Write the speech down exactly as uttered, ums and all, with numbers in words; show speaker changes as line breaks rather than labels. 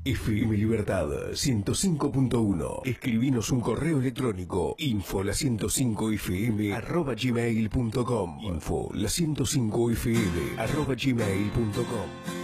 F M Libertad ciento cinco punto uno. Escribinos un correo electrónico info la ciento cinco f m arroba gmail punto com. Info la ciento cinco f m arroba gmail punto com.